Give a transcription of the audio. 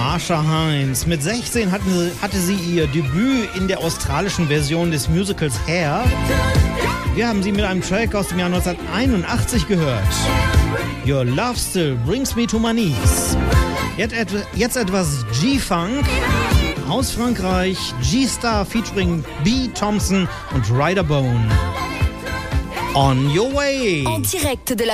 Marsha Hines. Mit 16 hatte sie ihr Debüt in der australischen Version des Musicals Hair. Wir haben sie mit einem Track aus dem Jahr 1981 gehört. Your Love Still Brings Me to My Knees. Jetzt etwas G-Funk aus Frankreich. G-Star featuring B. Thompson und Ryder Bone. On Your Way. En direct de la